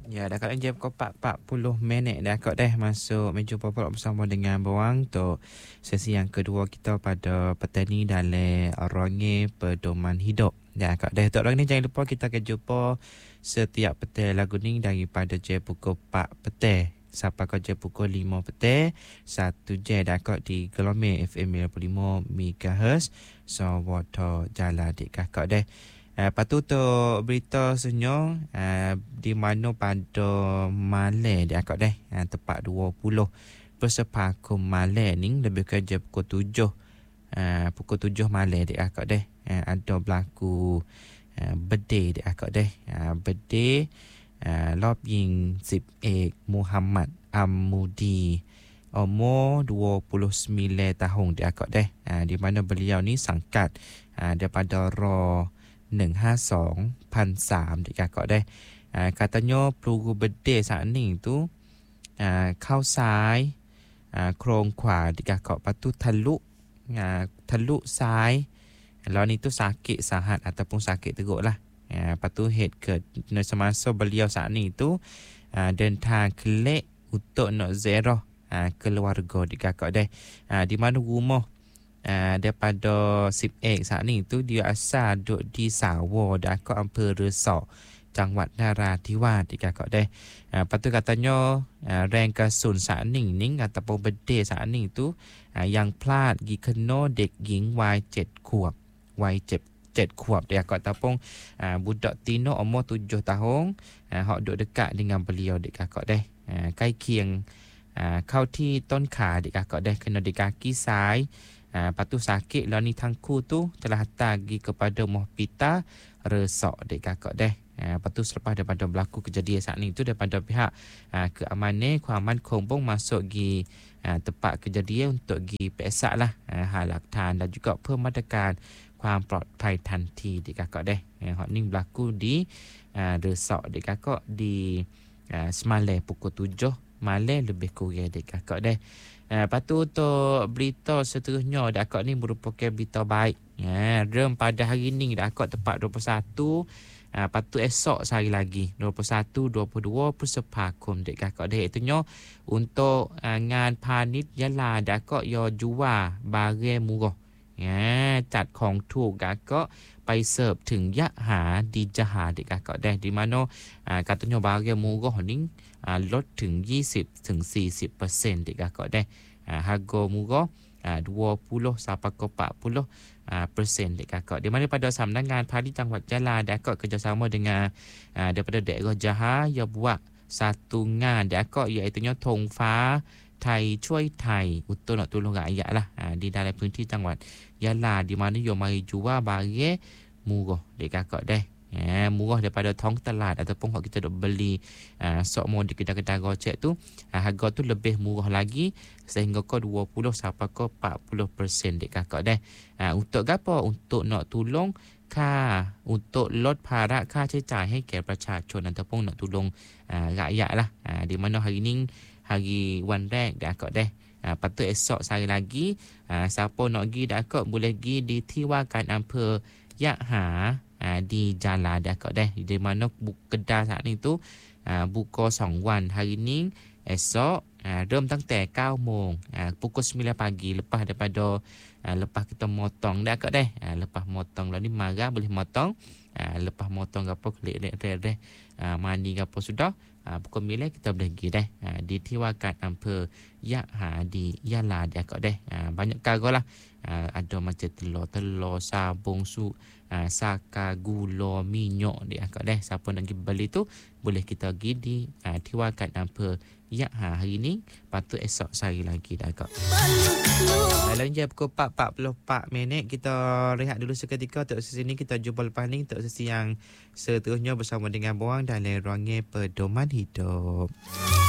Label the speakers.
Speaker 1: Ya, dah kat jam pukul 4.40 dah kot dah masuk meja popol bersama dengan Boang untuk sesi yang kedua kita pada petani dalam Ronge Pedoman Hidup. Ya, kat dah untuk orang ni jangan lupa kita akan jumpa setiap petang lagu ni daripada jam pukul 4 petang sampai ke jam pukul 5 petang. Satu jam dah kot di gelombang FM 95 MHz. So, water jalan di kakak dah. Lepas tu untuk berita senyum di mana pada malam dia akak dah tepat 20 Persepakun malam ni lebih kerja pukul 7 malam dia akak dah ada berlaku bedeh dia akak dah bedeh Lobbying Zip Ek Muhammad Amudi umur 29 tahun dia akak dah di mana beliau ni sangkat daripada R152,300 di kakak dah. Katanya peluru bedeh saat ni tu kau sai krong kwa di kakak patu teluk sai lalu ni tu sakit sahat ataupun sakit teruk lah. Lepas tu head ke semasa beliau saat ni tu dan tang kelek untuk nak zero keluarga di kakak dah. Di mana rumah daripada Sip Ek saat ni tu dia asal duduk di Sawo dekat Ampere Resak Jawa Narathibad di kakak dah. Lepas tu katanya rank kasun saat ni ataupun bedeh saat ni tu yang plat gi kena dek ging Y7 kuap dia kat tapung budak tino umur 7 tahun hok duduk dekat dengan beliau di kakak dah. Kai kiang kau ti ton kha di kakak dah kena di kaki sai. Lepas tu sakit lah ni tangku tu telah hantar pergi kepada Mohpita Resak dek kakak dah. Lepas tu selepas daripada berlaku kejadian saat ni tu daripada pihak keamanan Kuaman Kombong masuk pergi tempat kejadian untuk pergi peksak lah halaktan dan juga pemadakanความปลอดภัยทันทีdek kakak dah. Hak ni berlaku di Resak dek kakak di semalam pukul 7 malam lebih kurang dek kakak dah. Lepas tu untuk berita seterusnya dekat ni merupakan berita baik. Rem pada hari ni dekat tepat 21. Lepas tu esok sehari lagi 21, 22 Persepakun dek kakak dek. Itunya untuk ngan panit Jalan dekat yo jual barang murah. จัดของถูกก็ไปเสิร์ฟถึงยะหาดีจะหาเด็กก็ได้di mana katanya barang murah ni lot ถึง 20-40% เด็กก็ได้harga murah 20 sampai ke 40% เด็กก็di mana pada Sambungan Padi Jawa Jalan dekat kerjasama dengan daripada daerah Johor ia buat satu ngan dekat iaitu Thong Fa Thai ช่วยไทย untuk nak tolong rakyat lah di dalam พื้นที่จังหวัดยะลา di mana dia mari jual barang murah dek kakak dah. Murah daripada tong telat ataupun kalau kita dok beli sokmo di kedai-kedai gocek tu harga tu lebih murah lagi sehingga ke 20 sampai ke 40% dek kakak dah. Untuk apa? Untuk nak tolong untuk ลดภาระค่าใช้จ่ายให้แก่ประชาชน ataupun nak tolong rakyat lah. Di mana hari ni hari wan rek dah akak dah. Lepas tu esok sehari lagi siapa nak pergi dah akak boleh pergi di Tiwakan Ampere Yak Ha di Jalan dah akak dah. Di mana kedai saat ni tu buka 2 วัน hari ni esok rum ตั้งแต่ 9 โมง pukul 9 pagi lepas daripada lepas kita motong dah akak dah. Lepas motong lah ni marah boleh motong. Lepas motong gapo klik mandi gapo sudah pukul 9 kita boleh pergi dah di Tiwakan Ampere Yak Ha di Yala dah akak dah. Banyak kargo lah. Ada macam telur, sabung, saka, gula, minyak dia akak dah. Siapa nak pergi beli tu boleh kita pergi di Tiwakan Ampere Yak Ha hari ni. Lepas tu esok sehari lagi dah akak. Dalam jam pukul 4.44 kita rehat dulu seketika. Untuk sesi ni kita jumpa lepas ni untuk sesi yang seterusnya bersama dengan Boang dalam Ronge Pedoman Hidup.